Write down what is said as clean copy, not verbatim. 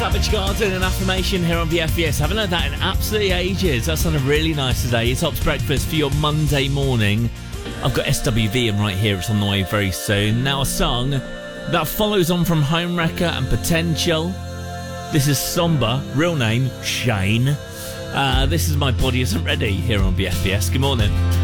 Savage Garden and Affirmation here on VFBS. Haven't heard that in absolutely ages. That sounded really nice today. It's Hops Breakfast for your Monday morning. I've got SWV in right here. It's on the way very soon. Now a song that follows on from Homewrecker and Potential. This is Somber, real name Shane. This is My Body Isn't Ready here on VFBS. Good morning.